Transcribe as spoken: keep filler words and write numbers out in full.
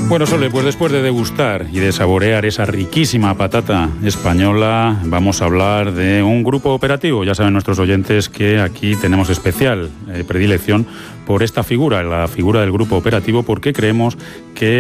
Bueno, Sole, pues después de degustar y de saborear esa riquísima patata española, vamos a hablar de un grupo operativo. Ya saben nuestros oyentes que aquí tenemos especial eh, predilección por esta figura, la figura del grupo operativo, porque creemos que